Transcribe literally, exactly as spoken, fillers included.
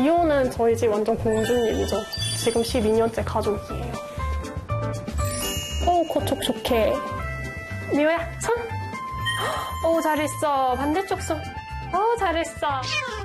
지효는 저희 집 완전 공주님이죠. 지금 십이 년째 가족이에요. 오, 코 촉촉해. 미호야, 손! 오, 잘했어. 반대쪽 손. 오, 잘했어.